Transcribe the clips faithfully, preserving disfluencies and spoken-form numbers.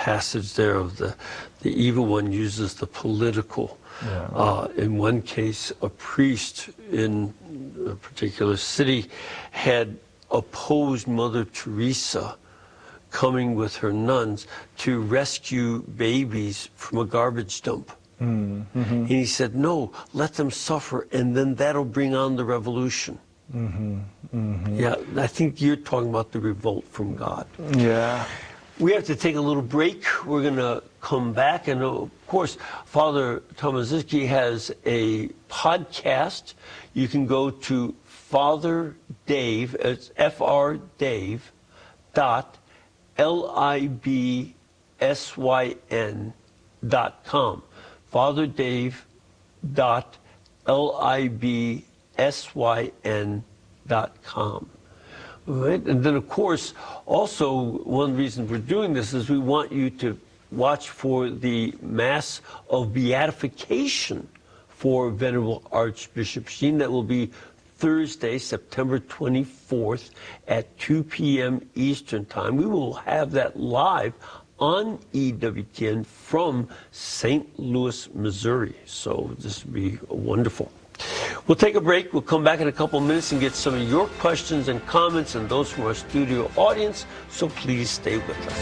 passage there of the, the evil one uses the political. Yeah. Uh, in one case, a priest in a particular city had opposed Mother Teresa coming with her nuns to rescue babies from a garbage dump. Mm-hmm. And he said, no, let them suffer, and then that'll bring on the revolution. Mm-hmm. Mm-hmm. Yeah, I think you're talking about the revolt from God. Yeah. We have to take a little break. We're going to come back. And, of course, Father Tomaszewski has a podcast. You can go to Father Dave, it's F R Dave, dot L I B S Y N dot com. Father Dave, dot L I B S Y N dot com. Right? And then, of course, also one reason we're doing this is we want you to watch for the Mass of Beatification for Venerable Archbishop Sheen. That will be Thursday, September twenty-fourth at two p m Eastern Time. We will have that live on E W T N from Saint Louis, Missouri. So this will be wonderful. We'll take a break. We'll come back in a couple minutes and get some of your questions and comments and those from our studio audience. So please stay with us.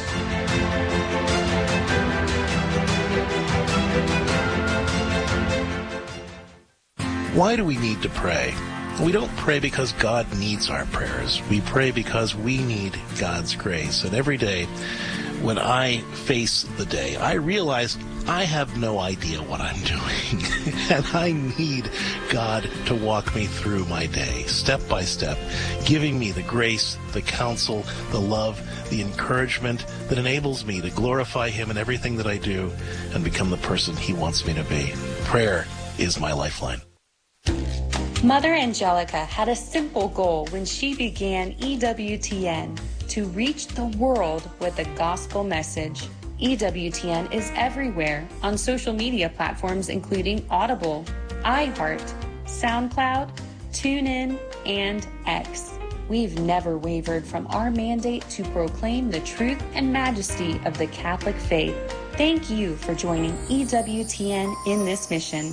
Why do we need to pray? We don't pray because God needs our prayers. We pray because we need God's grace. And every day, when I face the day, I realize I have no idea what I'm doing. And I need God to walk me through my day, step by step, giving me the grace, the counsel, the love, the encouragement that enables me to glorify Him in everything that I do and become the person He wants me to be. Prayer is my lifeline. Mother Angelica had a simple goal when she began E W T N: to reach the world with the gospel message. E W T N is everywhere on social media platforms including Audible, iHeart, SoundCloud, TuneIn, and X. We've never wavered from our mandate to proclaim the truth and majesty of the Catholic faith. Thank you for joining E W T N in this mission.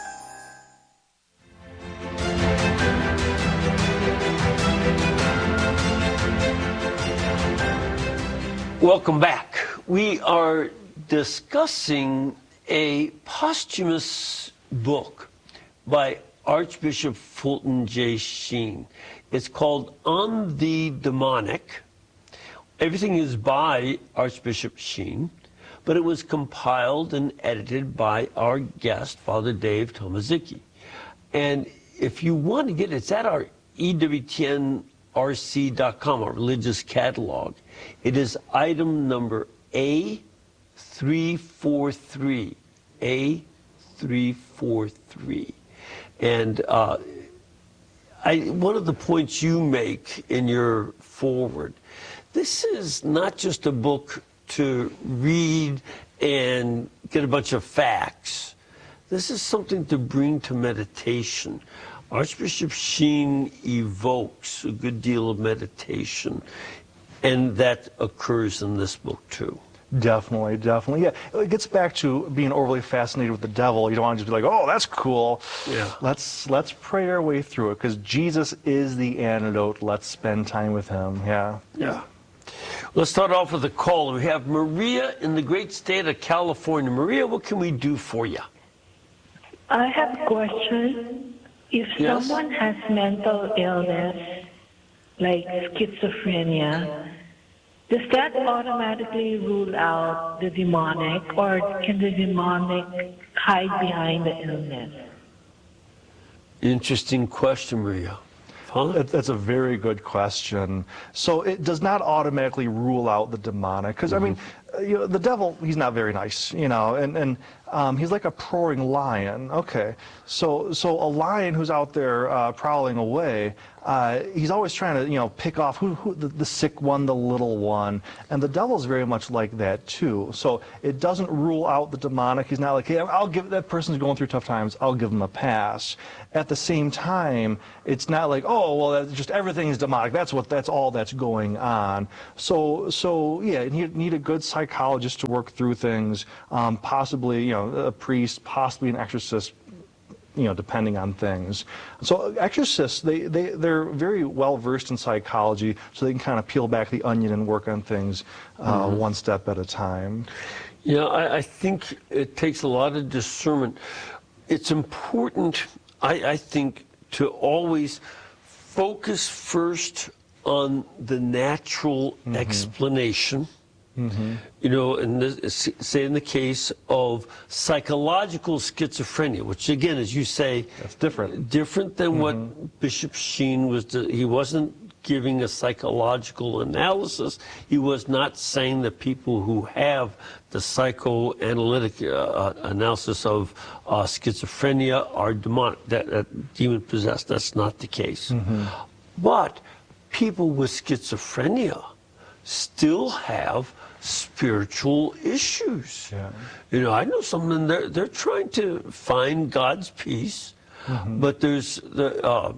Welcome back. We are discussing a posthumous book by Archbishop Fulton J. Sheen. It's called On the Demonic. Everything is by Archbishop Sheen, but it was compiled and edited by our guest, Father Dave Tomaszewski. And if you want to get it, it's at our E W T N R C dot com, our religious catalog. It is item number A three forty-three. A three forty-three. And uh, I, one of the points you make in your foreword, this is not just a book to read and get a bunch of facts. This is something to bring to meditation. Archbishop Sheen evokes a good deal of meditation, and that occurs in this book too. Definitely, definitely. Yeah, it gets back to being overly fascinated with the devil. You don't want to just be like, oh, that's cool. Yeah. Let's let's pray our way through it, because Jesus is the antidote. Let's spend time with Him. Yeah. Yeah. Let's start off with a call. We have Maria in the great state of California. Maria, what can we do for you? I have a question. If Yes? someone has mental illness, like schizophrenia, does that automatically rule out the demonic, or can the demonic hide behind the illness? Interesting question, Maria. Huh? That- That's a very good question. So it does not automatically rule out the demonic, because I mean, uh, you know, the devil, he's not very nice, you know, and and Um, he's like a roaring lion. Okay, so so a lion who's out there uh, prowling away, uh, he's always trying to, you know, pick off who, who the, the sick one, the little one, and the devil's very much like that too. So it doesn't rule out the demonic. He's not like, hey, I'll give that person's going through tough times, I'll give them a pass. At the same time, it's not like, oh, well, that's just everything is demonic. That's what that's all that's going on. So so yeah, you need, need a good psychologist to work through things. Um, possibly, you know, a priest, possibly an exorcist, you know, depending on things. So exorcists, they, they, they're very well versed in psychology, so they can kind of peel back the onion and work on things uh, mm-hmm. one step at a time. Yeah, I, I think it takes a lot of discernment. It's important, I, I think, to always focus first on the natural mm-hmm. explanation. Mm-hmm. You know, and this, say in the case of psychological schizophrenia, which again, as you say, that's different. Different than mm-hmm. what Bishop Sheen was. Do- he wasn't giving a psychological analysis. He was not saying that people who have the psychoanalytic uh, analysis of uh, schizophrenia are demonic, that, that demon possessed. That's not the case. Mm-hmm. But people with schizophrenia still have spiritual issues. Yeah. You know, I know someone, they're, they're trying to find God's peace, mm-hmm. but there's, the, uh,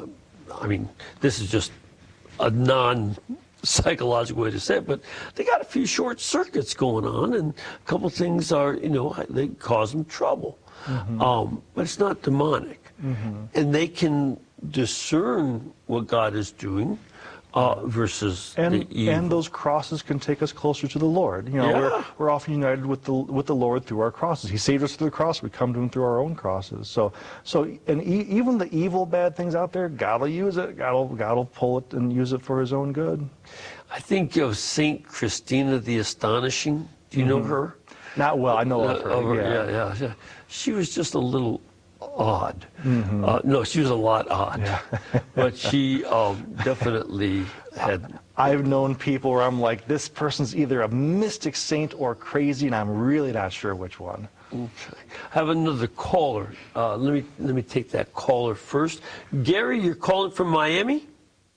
I mean, this is just a non-psychological way to say it, but they got a few short circuits going on, and a couple things are, you know, they cause them trouble. Mm-hmm. Um, but it's not demonic. Mm-hmm. And they can discern what God is doing, Uh, versus and the evil. And those crosses can take us closer to the Lord. You know, yeah. we're we're often united with the with the Lord through our crosses. He saved us through the cross. We come to Him through our own crosses. So so and e- even the evil, bad things out there, God will use it. God will God will pull it and use it for His own good. I think of Saint Christina the Astonishing. Do you mm-hmm. know her? Not well. I know uh, of her. Of her yeah. yeah, yeah, yeah. She was just a little odd. Mm-hmm. Uh, no, she was a lot odd. Yeah. But she um, definitely had... I've known people where I'm like, this person's either a mystic saint or crazy, and I'm really not sure which one. Okay. I have another caller. Uh, let me let me take that caller first. Gary, you're calling from Miami?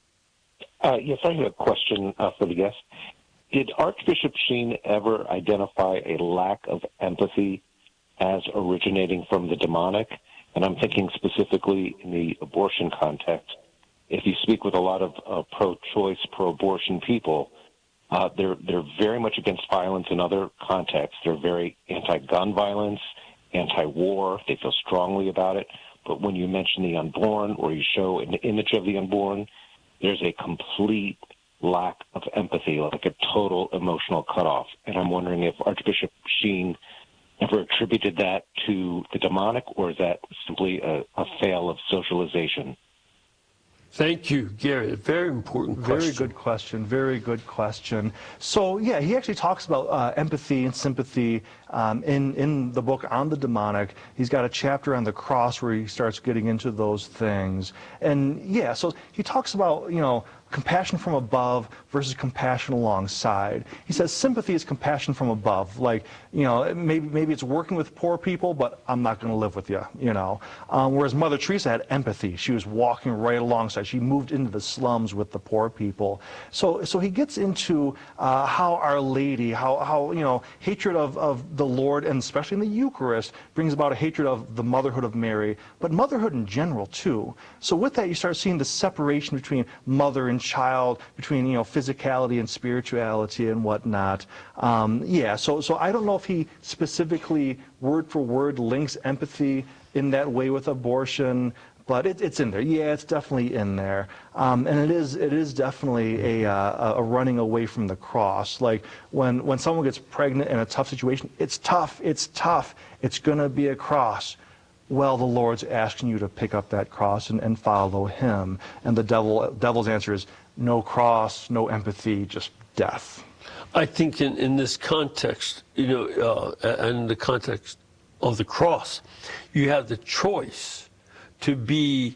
Uh, yes, I have a question uh, for the guest. Did Archbishop Sheen ever identify a lack of empathy as originating from the demonic? And I'm thinking specifically in the abortion context. If you speak with a lot of uh, pro-choice, pro-abortion people, uh, they're they're very much against violence in other contexts. They're very anti-gun violence, anti-war. They feel strongly about it. But when you mention the unborn or you show an image of the unborn, there's a complete lack of empathy, like a total emotional cutoff. And I'm wondering if Archbishop Sheen ever attributed that to the demonic, or is that simply a, a fail of socialization? Thank you, Gary. A very important question. Very good question. Very good question. So, yeah, he actually talks about uh, empathy and sympathy um, in, in the book on the demonic. He's got a chapter on the cross where he starts getting into those things. And, yeah, so he talks about, you know, compassion from above versus compassion alongside. He says sympathy is compassion from above. Like, you know, maybe maybe it's working with poor people, but I'm not going to live with you, you know. Um, whereas Mother Teresa had empathy. She was walking right alongside. She moved into the slums with the poor people. So so he gets into uh, how Our Lady, how, how you know, hatred of, of the Lord, and especially in the Eucharist, brings about a hatred of the motherhood of Mary, but motherhood in general, too. So with that, you start seeing the separation between mother and child, between, you know, physicality and spirituality and whatnot. Um, yeah, so so I don't know if he specifically word for word links empathy in that way with abortion, but it, it's in there. Yeah, it's definitely in there, um, and it is it is definitely a uh, a running away from the cross. Like when when someone gets pregnant in a tough situation, it's tough. It's tough. It's gonna be a cross. Well, the Lord's asking you to pick up that cross and, and follow Him. And the devil devil's answer is no cross, no empathy, just death. I think in, in this context, you know, uh, and in the context of the cross, you have the choice to be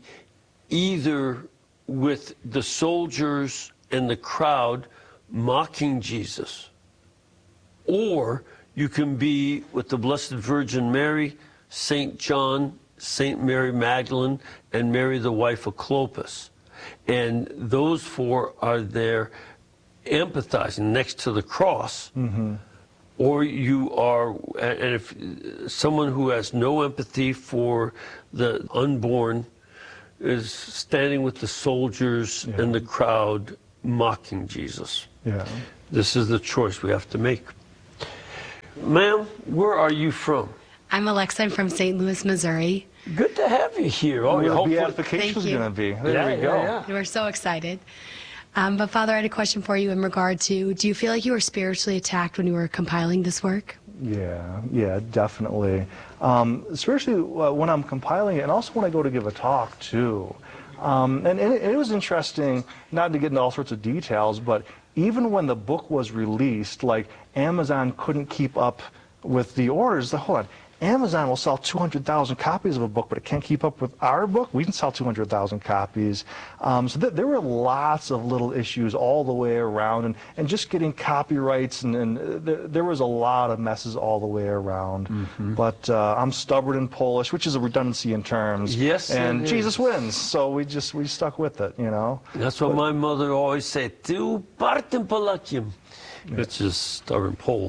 either with the soldiers and the crowd mocking Jesus, or You can be with the Blessed Virgin Mary, Saint John, Saint Mary Magdalene, and Mary, the wife of Clopas. And those four are there empathizing next to the cross. Mm-hmm. Or you are, and if someone who has no empathy for the unborn is standing with the soldiers yeah. in the crowd mocking Jesus. Yeah. This is the choice we have to make. Ma'am, where are you from? I'm Alexa. I'm from Saint Louis, Missouri. Good to have you here. Oh, your beatification is going to be. There yeah, we go. Yeah, yeah. We're so excited. Um, but Father, I had a question for you in regard to, do you feel like you were spiritually attacked when you were compiling this work? Yeah, yeah, definitely. Um, especially uh, when I'm compiling it, and also when I go to give a talk, too. Um, and, and it, it was interesting, not to get into all sorts of details, but even when the book was released, like Amazon couldn't keep up with the orders. Hold on. Amazon will sell two hundred thousand copies of a book, but it can't keep up with our book. We can sell two hundred thousand copies. Um, so th there were lots of little issues all the way around, and, and just getting copyrights, and, and th there was a lot of messes all the way around. Mm-hmm. But uh, I'm stubborn in Polish, which is a redundancy in terms. Yes, and Jesus wins, so we just we stuck with it, you know. That's what but, my mother always said, "Ty upartym Polakiem," which is stubborn Pole.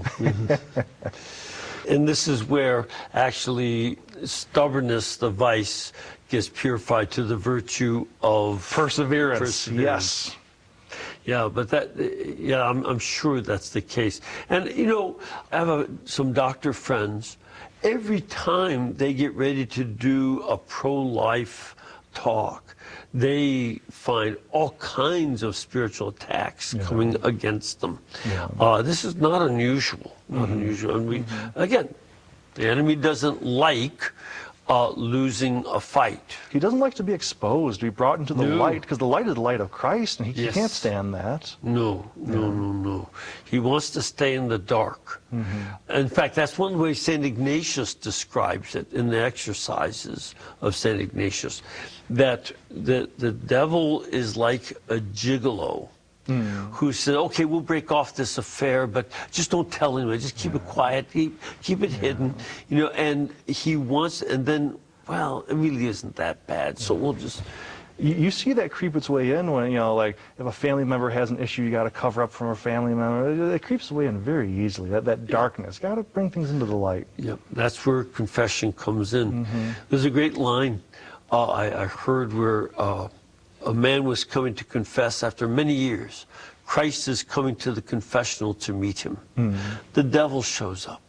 And this is where actually stubbornness, the vice, gets purified to the virtue of perseverance. perseverance. Yes. Yeah, but that, yeah, I'm, I'm sure that's the case. And, you know, I have a, some doctor friends. Every time they get ready to do a pro-life talk, they find all kinds of spiritual attacks yeah. coming against them. Yeah. Uh, this is not unusual. Not mm-hmm. unusual. And we, mm-hmm. again, the enemy doesn't like uh, losing a fight. He doesn't like to be exposed, to be brought into the no. light, because the light is the light of Christ, and he, yes. he can't stand that. No, no, yeah. no, no. He wants to stay in the dark. Mm-hmm. In fact, that's one way Saint Ignatius describes it in the exercises of Saint Ignatius, that the, the devil is like a gigolo. Mm. Who said, okay, we'll break off this affair, but just don't tell anyone. Just keep yeah. it quiet, keep, keep it yeah. hidden. You know, and he wants, and then, well, it really isn't that bad, so yeah. we'll just... You, you see that creep its way in when, you know, like, if a family member has an issue, you got to cover up from a family member. It creeps its way in very easily, that, that darkness. Got to bring things into the light. Yep, that's where confession comes in. Mm-hmm. There's a great line uh, I, I heard where... Uh, a man was coming to confess after many years. Christ is coming to the confessional to meet him. Mm. The devil shows up.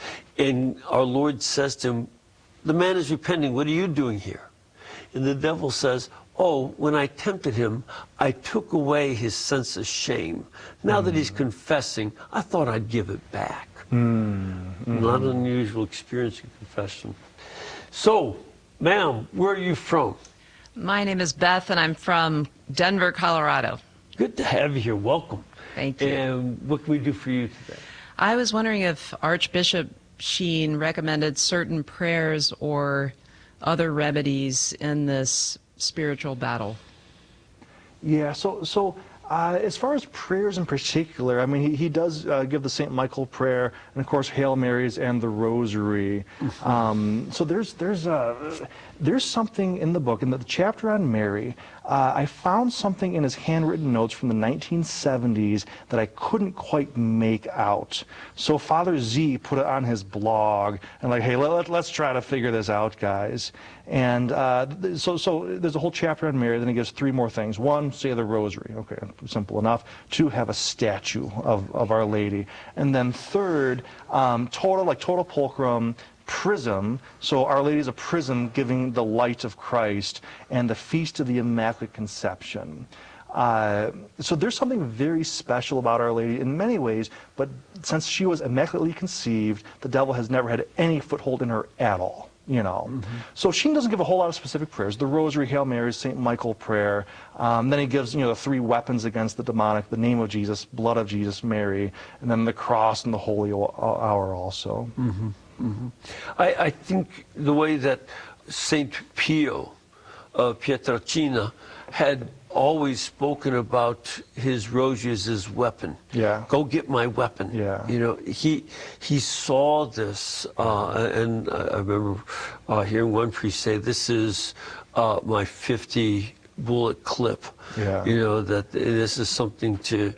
And our Lord says to him, the man is repenting. What are you doing here? And the devil says, oh, when I tempted him, I took away his sense of shame. Now mm. that he's confessing, I thought I'd give it back. Mm. Mm. Not an unusual experience in confession. So, ma'am, where are you from? My name is Beth, and I'm from Denver, Colorado. Good to have you here. Welcome. Thank you. And what can we do for you today? I was wondering if Archbishop Sheen recommended certain prayers or other remedies in this spiritual battle. Yeah, so so uh, as far as prayers in particular, I mean, he, he does uh, give the Saint Michael prayer, and of course Hail Marys and the Rosary. Mm-hmm. um, so there's there's uh, there's something in the book, in the chapter on Mary. Uh, I found something in his handwritten notes from the nineteen seventies that I couldn't quite make out. So Father Z put it on his blog, and like, hey, let, let, let's try to figure this out, guys. And uh, so, so there's a whole chapter on Mary. Then he gives three more things. One, say the Rosary. Okay, simple enough. Two, have a statue of, of Our Lady. And then third, um, total, like total pulchrum, prism. So Our Lady is a prism giving the light of Christ, and the Feast of the Immaculate Conception. Uh, so there's something very special about Our Lady in many ways, but since she was immaculately conceived, the devil has never had any foothold in her at all. You know, mm-hmm. So Sheen doesn't give a whole lot of specific prayers. The Rosary, Hail Mary, Saint Michael prayer. Um, then he gives, you know, the three weapons against the demonic: the name of Jesus, blood of Jesus, Mary, and then the cross and the holy hour also. Mm-hmm. Mm-hmm. I, I think the way that Saint Pio of Pietrelcina had always spoken about his rosary as his weapon. Yeah. Go get my weapon. Yeah. You know, he he saw this, uh, and I remember uh, hearing one priest say, "This is uh, my fifty bullet clip." Yeah. You know, that this is something to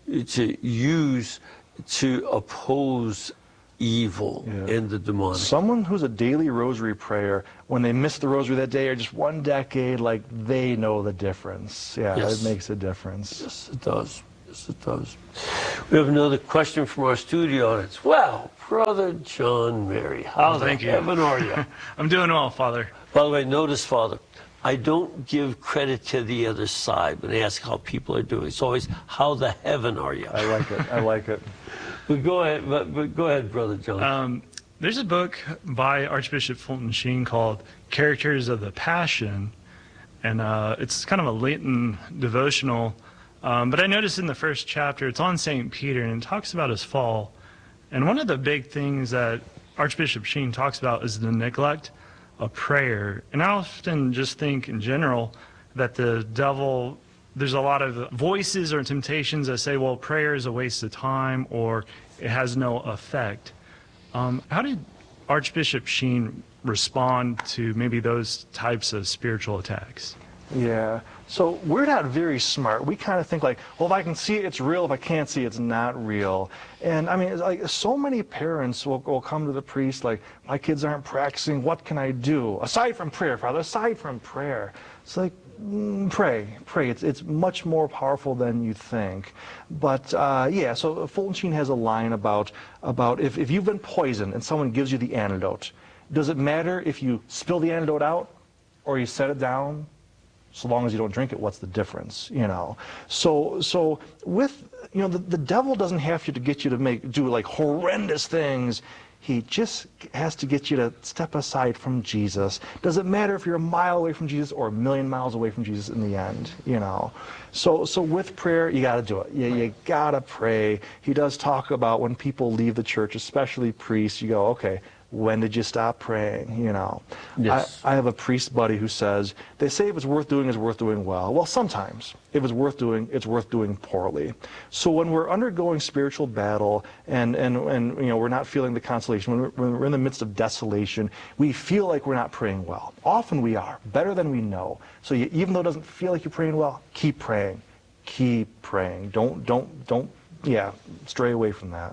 to use to oppose evil Yeah. and the demonic. Someone who's a daily rosary prayer, when they miss the rosary that day or just one decade, like they know the difference. Yeah, Yes. it makes a difference. Yes, it does. Yes, it does. We have another question from our studio audience. Well, Brother John Mary, how Well, thank the you. heaven are you? I'm doing well, Father. By the way, notice, Father, I don't give credit to the other side when they ask how people are doing. It's always, how the heaven are you? I like it. I like it. But go ahead, but, but go ahead, Brother John. Um, there's a book by Archbishop Fulton Sheen called Characters of the Passion, and uh, it's kind of a Lenten devotional. Um, but I noticed in the first chapter, it's on Saint Peter, and it talks about his fall. And one of the big things that Archbishop Sheen talks about is the neglect of prayer. And I often just think in general that the devil, there's a lot of voices or temptations that say, well, prayer is a waste of time or it has no effect. Um, how did Archbishop Sheen respond to maybe those types of spiritual attacks? Yeah. So we're not very smart. We kind of think like, well, if I can see it, it's real. If I can't see it, it's not real. And I mean, it's like so many parents will, will come to the priest like, my kids aren't practicing. What can I do? Aside from prayer, Father, aside from prayer. It's like, mm, pray, pray. It's, it's much more powerful than you think. But uh, yeah, so Fulton Sheen has a line about, about if, if you've been poisoned and someone gives you the antidote, does it matter if you spill the antidote out or you set it down? So long as you don't drink it, what's the difference, you know? So, so with, you know, the, the devil doesn't have to get you to make, do like horrendous things. He just has to get you to step aside from Jesus. Does it matter if you're a mile away from Jesus or a million miles away from Jesus in the end, you know? So, so with prayer, you got to do it. You, you got to pray. He does talk about when people leave the church, especially priests, you go, okay, when did you stop praying, you know? Yes. I, I have a priest buddy who says, they say if it's worth doing, it's worth doing well. Well, sometimes, if it's worth doing, it's worth doing poorly. So when we're undergoing spiritual battle and, and, and you know, we're not feeling the consolation, when we're, when we're in the midst of desolation, we feel like we're not praying well. Often we are, better than we know. So you, even though it doesn't feel like you're praying well, keep praying. Keep praying. Don't, don't, don't, yeah, stray away from that.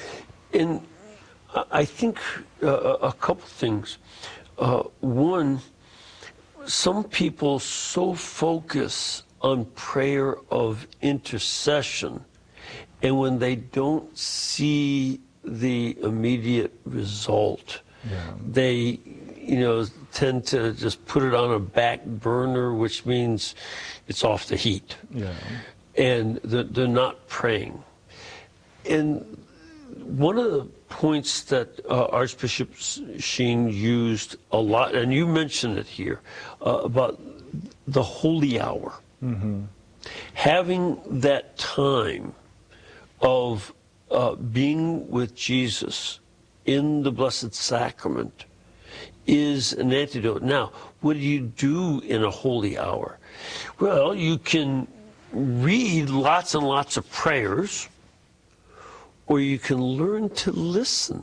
In I think uh, a couple things. Uh, one, some people so focus on prayer of intercession, and when they don't see the immediate result, yeah. they, you know, tend to just put it on a back burner, which means it's off the heat. Yeah. And they're, they're not praying. And one of the points that uh, Archbishop Sheen used a lot, and you mentioned it here, uh, about the holy hour. Mm-hmm. Having that time of uh, being with Jesus in the Blessed Sacrament is an antidote. Now, what do you do in a holy hour? Well, you can read lots and lots of prayers, or you can learn to listen.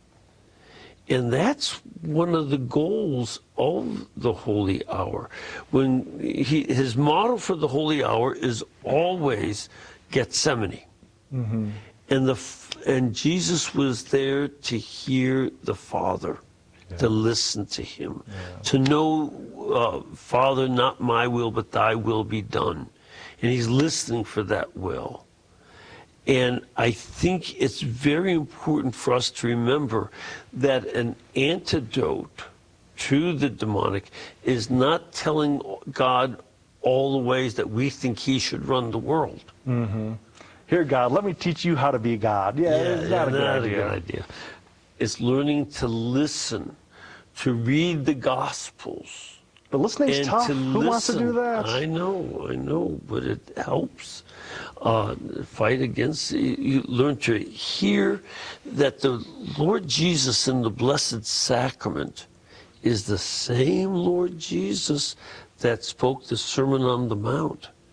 And that's one of the goals of the holy hour. When he, his model for the holy hour is always Gethsemane. Mm-hmm. And, the, and Jesus was there to hear the Father, yeah. to listen to him, yeah. to know, uh, Father, not my will, but thy will be done. And he's listening for that will. And I think it's very important for us to remember that an antidote to the demonic is not telling God all the ways that we think he should run the world. Mm-hmm. Here, God, let me teach you how to be God. Yeah, yeah it's not, yeah, a, not good a good idea. It's learning to listen, to read the Gospels. But listening's tough. To Who listen. wants to do that? I know, I know, but it helps. Uh, fight against, you learn to hear that the Lord Jesus in the Blessed Sacrament is the same Lord Jesus that spoke the Sermon on the Mount.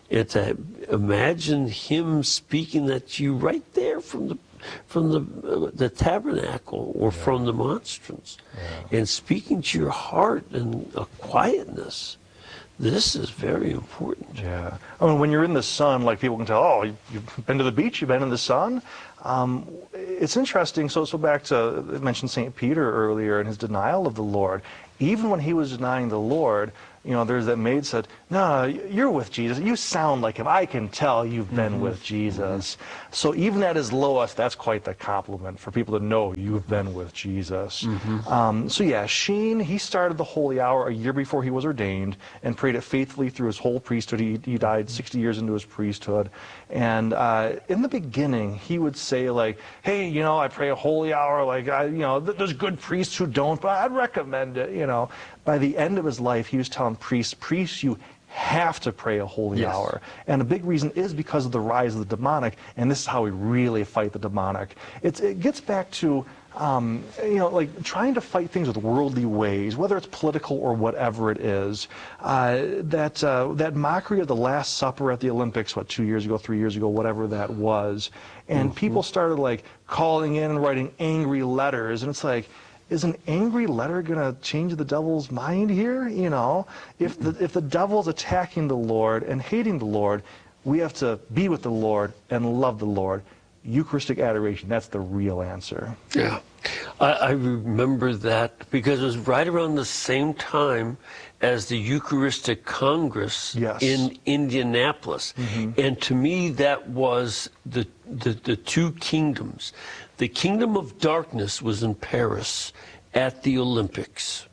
And to imagine him speaking that to you right there from the from the uh, the tabernacle or yeah. from the monstrance, yeah. and speaking to your heart in a quietness. This is very important. Yeah. I mean, when you're in the sun, like people can tell, oh, you've been to the beach, you've been in the sun. Um, it's interesting. So, so back to, I mentioned Saint Peter earlier and his denial of the Lord. Even when he was denying the Lord, you know, there's that maid said, no, you're with Jesus. You sound like him. I can tell you've been mm-hmm. with Jesus. Mm-hmm. So even at his lowest, that's quite the compliment for people to know you've been with Jesus. Mm-hmm. Um, so yeah, Sheen, he started the Holy Hour a year before he was ordained and prayed it faithfully through his whole priesthood. He, he died sixty years into his priesthood. And uh, in the beginning, he would say like, hey, you know, I pray a Holy Hour. Like, I, you know, th- there's good priests who don't, but I'd recommend it, you know. By the end of his life, he was telling priests, priests, you have to pray a holy yes. hour. And a big reason is because of the rise of the demonic, and this is how we really fight the demonic. It's, it gets back to, um, you know, like trying to fight things with worldly ways, whether it's political or whatever it is. Uh, that, uh, that mockery of the Last Supper at the Olympics, what, two years ago, three years ago, whatever that was. And mm-hmm. people started like calling in and writing angry letters, and it's like, is an angry letter going to change the devil's mind here? You know, if the, if the devil's attacking the Lord and hating the Lord, we have to be with the Lord and love the Lord. Eucharistic adoration, that's the real answer. Yeah. I, I remember that because it was right around the same time as the Eucharistic Congress yes. in Indianapolis. Mm-hmm. And to me, that was the, the, the two kingdoms. The kingdom of darkness was in Paris at the Olympics.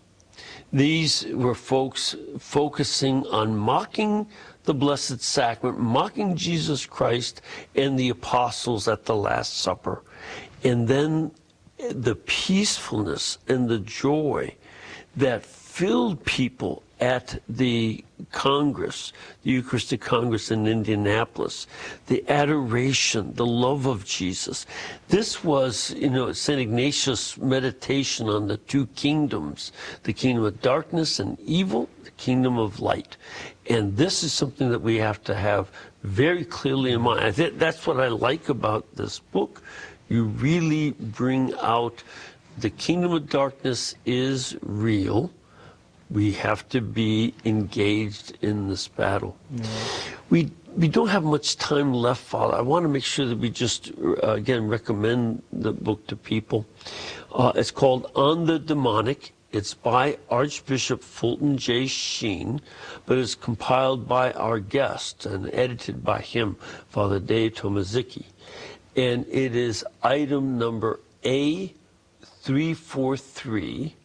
These were folks focusing on mocking the Blessed Sacrament, mocking Jesus Christ and the apostles at the Last Supper. And then the peacefulness and the joy that filled people at the Congress, the Eucharistic Congress in Indianapolis, the adoration, the love of Jesus. This was, you know, Saint Ignatius' meditation on the two kingdoms, the kingdom of darkness and evil, the kingdom of light. And this is something that we have to have very clearly in mind. I think that's what I like about this book. You really bring out the kingdom of darkness is real. We have to be engaged in this battle. Yeah. We we don't have much time left, Father. I want to make sure that we just, uh, again, recommend the book to people. Uh, it's called On the Demonic. It's by Archbishop Fulton J. Sheen, but it's compiled by our guest and edited by him, Father Dave Tomaszicki. And it is item number A three forty-three,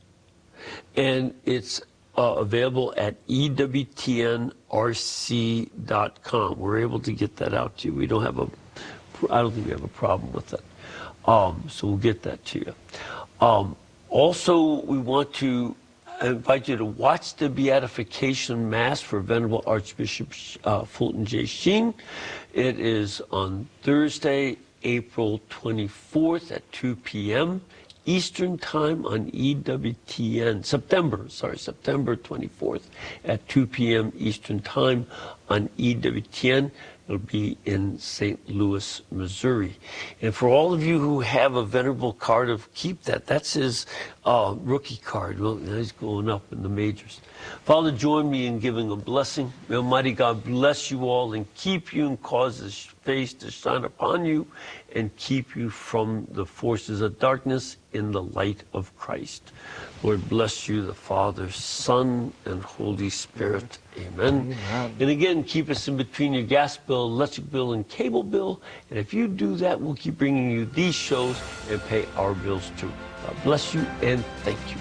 and it's uh, available at E W T N R C dot com. We're able to get that out to you. We don't have a, I don't think we have a problem with it. Um, so we'll get that to you. Um, also, we want to invite you to watch the Beatification Mass for Venerable Archbishop uh, Fulton J. Sheen. It is on Thursday, April twenty-fourth at two p.m. Eastern Time on E W T N, September, sorry, September twenty-fourth at two p.m. Eastern Time on E W T N. It'll be in Saint Louis, Missouri. And for all of you who have a Venerable card, of keep that. That's his uh, rookie card. Well, he's going up in the majors. Father, join me in giving a blessing. May Almighty God bless you all and keep you and cause his face to shine upon you and keep you from the forces of darkness in the light of Christ. Lord, bless you, the Father, Son, and Holy Spirit. Amen. Amen. And again, keep us in between your gas bill, electric bill, and cable bill. And if you do that, we'll keep bringing you these shows and pay our bills too. God bless you and thank you.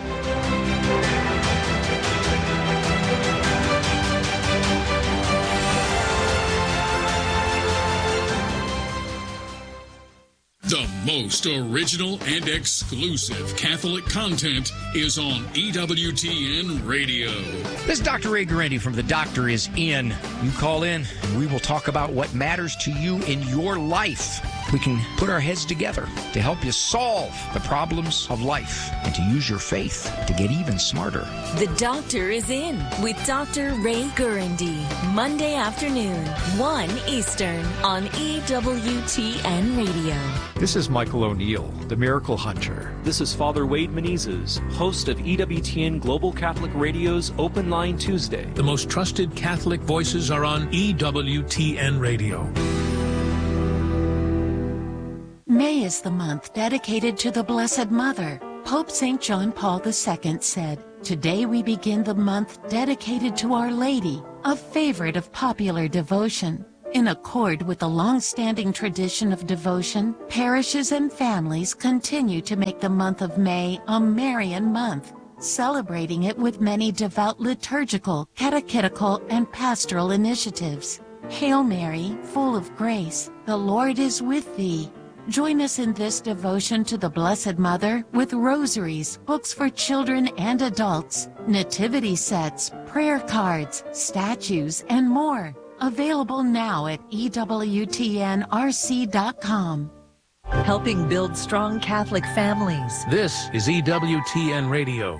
The most original and exclusive Catholic content is on E W T N Radio. This is Doctor Ray Guarendi from The Doctor Is In. You call in and we will talk about what matters to you in your life. We can put our heads together to help you solve the problems of life and to use your faith to get even smarter. The Doctor is in with Doctor Ray Gurendy, Monday afternoon, one Eastern on E W T N Radio. This is Michael O'Neill, the Miracle Hunter. This is Father Wade Menezes, host of E W T N Global Catholic Radio's Open Line Tuesday. The most trusted Catholic voices are on E W T N Radio. May is the month dedicated to the Blessed Mother. Pope Saint John Paul the Second said, "Today we begin the month dedicated to Our Lady, a favorite of popular devotion." In accord with the long-standing tradition of devotion, parishes and families continue to make the month of May a Marian month, celebrating it with many devout liturgical, catechetical, and pastoral initiatives. Hail Mary, full of grace, the Lord is with thee. Join us in this devotion to the Blessed Mother with rosaries, books for children and adults, nativity sets, prayer cards, statues, and more. Available now at E W T N R C dot com. Helping build strong Catholic families. This is E W T N Radio.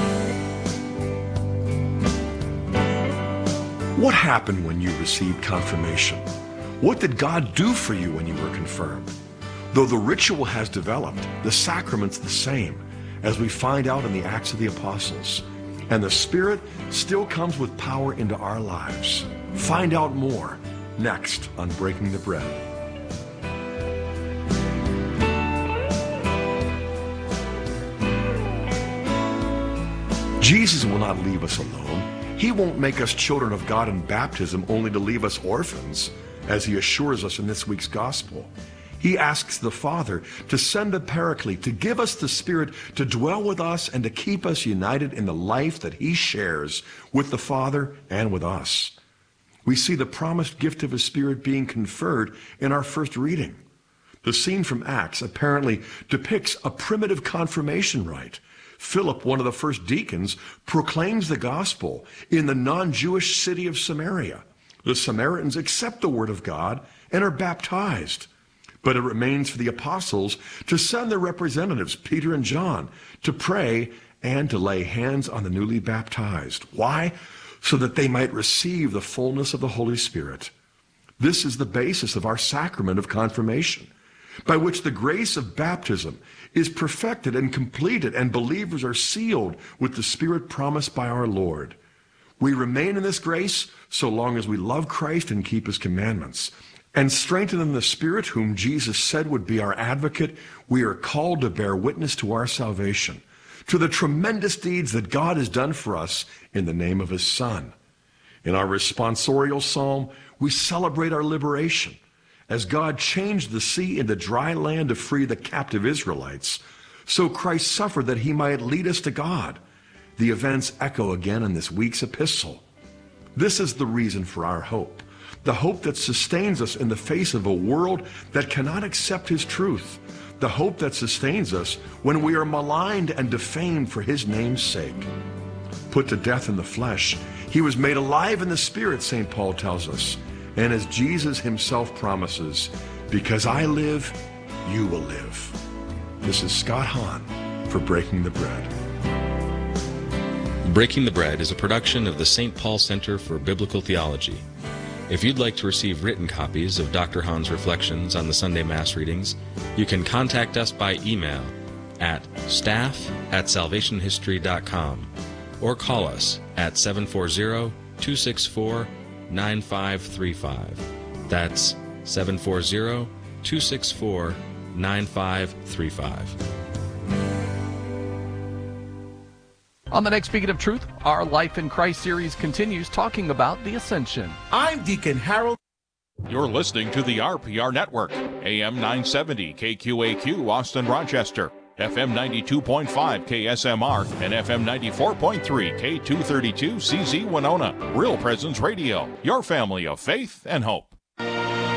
What happened when you received confirmation? What did God do for you when you were confirmed? Though the ritual has developed, the sacrament's the same, as we find out in the Acts of the Apostles. And the Spirit still comes with power into our lives. Find out more next on Breaking the Bread. Jesus will not leave us alone. He won't make us children of God in baptism only to leave us orphans, as he assures us in this week's gospel. He asks the Father to send a Paraclete, to give us the Spirit to dwell with us and to keep us united in the life that he shares with the Father and with us. We see the promised gift of his Spirit being conferred in our first reading. The scene from Acts apparently depicts a primitive confirmation rite. Philip, one of the first deacons, proclaims the gospel in the non-Jewish city of Samaria. The Samaritans accept the word of God and are baptized. But it remains for the apostles to send their representatives, Peter and John, to pray and to lay hands on the newly baptized. Why? So that they might receive the fullness of the Holy Spirit. This is the basis of our sacrament of confirmation, by which the grace of baptism is perfected and completed, and believers are sealed with the Spirit promised by our Lord. We remain in this grace so long as we love Christ and keep his commandments. And strengthened in the Spirit, whom Jesus said would be our advocate, we are called to bear witness to our salvation, to the tremendous deeds that God has done for us in the name of his Son. In our responsorial psalm, we celebrate our liberation. As God changed the sea into dry land to free the captive Israelites, so Christ suffered that he might lead us to God. The events echo again in this week's epistle. This is the reason for our hope, the hope that sustains us in the face of a world that cannot accept his truth, the hope that sustains us when we are maligned and defamed for his name's sake. Put to death in the flesh, he was made alive in the Spirit, Saint Paul tells us. And as Jesus himself promises, because I live, you will live. This is Scott Hahn for Breaking the Bread. Breaking the Bread is a production of the Saint Paul Center for Biblical Theology. If you'd like to receive written copies of Doctor Hahn's reflections on the Sunday Mass readings, you can contact us by email at staff at salvation history dot com or call us at seven four zero, two six four, nine five three five. That's seven four zero, two six four, nine five three five. On the next Beacon of Truth, our Life in Christ series continues talking about the Ascension. I'm Deacon Harold. You're listening to the R P R Network, A M nine seventy K Q A Q, Austin, Rochester, F M ninety-two point five K S M R, and F M ninety-four point three K two thirty-two C Z Winona. Real Presence Radio, your family of faith and hope.